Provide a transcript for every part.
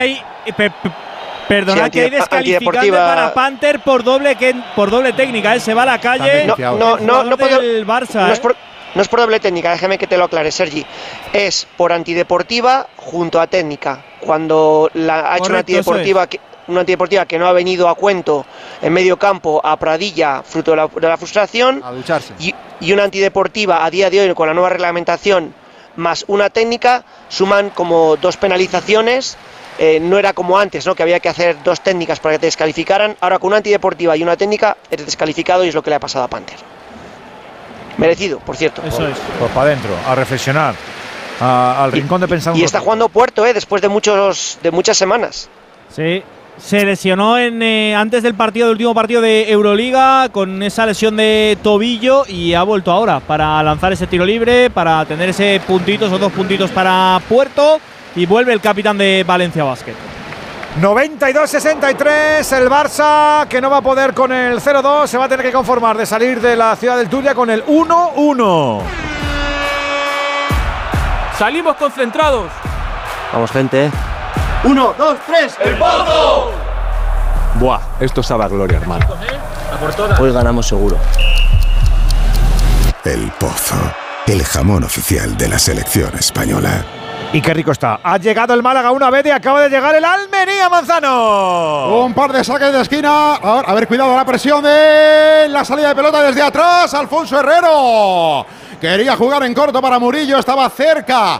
Perdona, que hay descalificante para Panther por doble técnica, se va a la calle. No puedo, el Barça, no es por doble técnica, déjeme que te lo aclare, Sergi. Es por antideportiva junto a técnica. Cuando ha hecho una antideportiva que no ha venido a cuento en medio campo a Pradilla, fruto de la frustración, a ducharse. Y una antideportiva a día de hoy con la nueva reglamentación más una técnica, suman como 2 penalizaciones. No era como antes, ¿no?, que había que hacer 2 técnicas para que te descalificaran. Ahora con una antideportiva y una técnica eres descalificado, y es lo que le ha pasado a Panther. Merecido, por cierto. Eso es. Pues para adentro, a reflexionar, al rincón de pensar. Y está jugando Puerto, después de muchas semanas. Sí. Se lesionó antes del último partido de Euroliga con esa lesión de tobillo, y ha vuelto ahora para lanzar ese tiro libre, para tener ese puntito, esos 2 puntitos para Puerto, y vuelve el capitán de Valencia Basket. 92-63, el Barça, que no va a poder con el 0-2, se va a tener que conformar de salir de la ciudad del Turia con el 1-1. Salimos concentrados. Vamos, gente. 1, 2, 3, ¡el Pozo! Buah, esto sabe a gloria, hermano. Hoy ganamos seguro. El Pozo, el jamón oficial de la selección española. Y qué rico está. Ha llegado el Málaga una vez y acaba de llegar el Almería, Manzano. Un par de saques de esquina. Ahora, a ver, cuidado, la presión de la salida de pelota desde atrás. Alfonso Herrero. Quería jugar en corto para Murillo, estaba cerca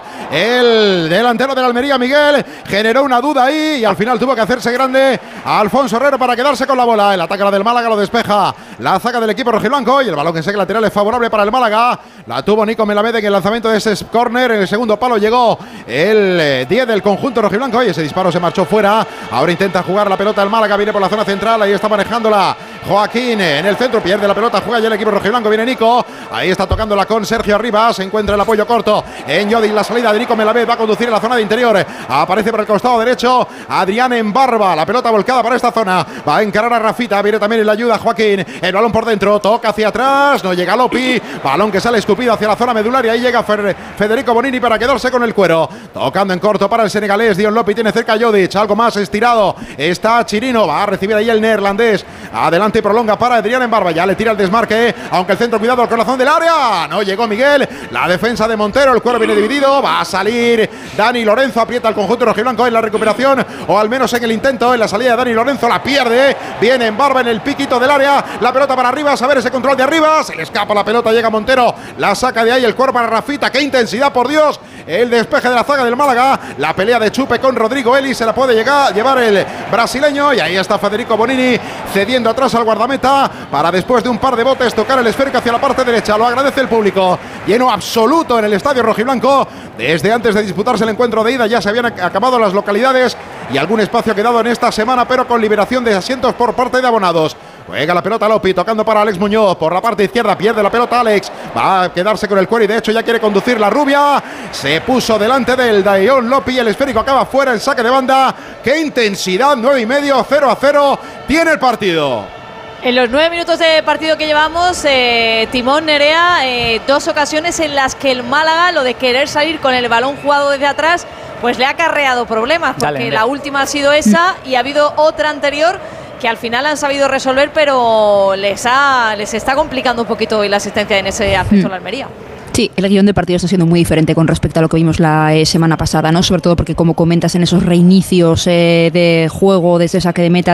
el delantero del Almería, Miguel, generó una duda ahí y al final tuvo que hacerse grande a Alfonso Herrero para quedarse con la bola. El ataque del Málaga lo despeja la zaga del equipo rojiblanco y el balón que segue lateral es favorable para el Málaga. La tuvo Nico Melavede en el lanzamiento de ese córner. En el segundo palo llegó el 10 del conjunto rojiblanco y ese disparo se marchó fuera. Ahora intenta jugar la pelota el Málaga, viene por la zona central, ahí está manejándola Joaquín en el centro, pierde la pelota, juega ya el equipo rojiblanco, viene Nico, ahí está tocándola con Sergio Arribas, se encuentra el apoyo corto en Yodin, la salida de Nico Melaved va a conducir en la zona de interior, aparece por el costado derecho Adrián en Barba, la pelota volcada para esta zona, va a encarar a Rafita, viene también en la ayuda Joaquín, el balón por dentro, toca hacia atrás, no llega Lopi, balón que sale escupido hacia la zona medular y ahí llega Federico Bonini para quedarse con el cuero, tocando en corto para el senegalés, Dion Lopi tiene cerca a Jodic, algo más estirado, está Chirino, va a recibir ahí el neerlandés, adelante prolonga para Adrián en Barba, ya le tira el desmarque, aunque el centro, cuidado al corazón del área, no llegó Miguel, la defensa de Montero, el cuero viene dividido, va a salir Dani Lorenzo, aprieta el conjunto rojiblanco en la recuperación, o al menos en el intento, en la salida de Dani Lorenzo, la pierde, viene en Barba en el piquito del área, la pelota para Arribas, a ver ese control de Arribas, se le escapa la pelota, llega Montero, la saca de ahí, el cuero para Rafita, qué intensidad, por Dios, el despeje de la zaga del Málaga, la pelea de Chupe con Rodrigo Eli, se la puede llevar el brasileño, y ahí está Federico Bonini, cediendo atrás al guardameta, para después de un par de botes tocar el esférico hacia la parte derecha, lo agradece el público, lleno absoluto en el estadio rojiblanco, desde antes de disputarse el encuentro de ida ya se habían acabado las localidades y algún espacio quedado en esta semana, pero con liberación de asientos por parte de abonados. Juega la pelota Lopi, tocando para Alex Muñoz, por la parte izquierda pierde la pelota Alex, va a quedarse con el cuero y de hecho ya quiere conducir la rubia, se puso delante del Dion Lopi, el esférico acaba fuera, el saque de banda, qué intensidad, 9,5, 0-0, tiene el partido. En los 9 minutos de partido que llevamos, Timón, Nerea, 2 ocasiones en las que el Málaga, lo de querer salir con el balón jugado desde atrás, pues le ha acarreado problemas, porque la última ha sido esa y ha habido otra anterior que al final han sabido resolver, pero les está complicando un poquito hoy la asistencia en ese aspecto la Almería. Sí, el guión del partido está siendo muy diferente con respecto a lo que vimos la semana pasada, ¿no? Sobre todo porque, como comentas, en esos reinicios de juego, desde saque de meta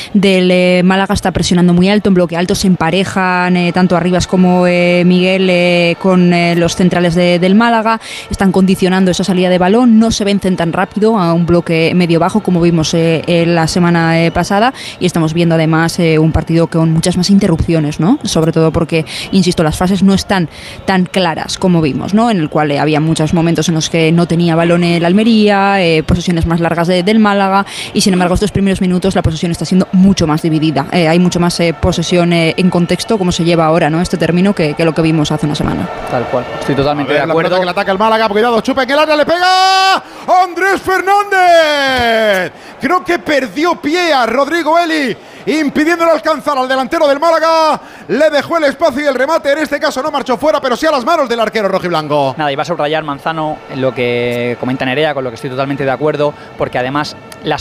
del Málaga está presionando muy alto, en bloque alto se emparejan tanto Arribas como Miguel con los centrales del Málaga, están condicionando esa salida de balón, no se vencen tan rápido a un bloque medio-bajo como vimos la semana pasada, y estamos viendo además un partido con muchas más interrupciones, ¿no? Sobre todo porque, insisto, las fases no están tan claras como vimos, ¿no? En el cual había muchos momentos en los que no tenía balón el Almería, posesiones más largas del Málaga, y sin embargo estos primeros minutos la posesión está siendo mucho más dividida, hay mucho más posesión en contexto, como se lleva ahora, ¿no? Este término que lo que vimos hace una semana. Tal cual, estoy totalmente de acuerdo. La que le ataca el Málaga, cuidado, Chupe en el área, le pega Andrés Fernández, creo que perdió pie a Rodrigo Eli, impidiéndole alcanzar al delantero del Málaga, le dejó el espacio y el remate en este caso no marchó fuera, pero sí a las manos del arquero rojiblanco. Nada, iba a subrayar, Manzano, lo que comenta Nerea, con lo que estoy totalmente de acuerdo, porque además las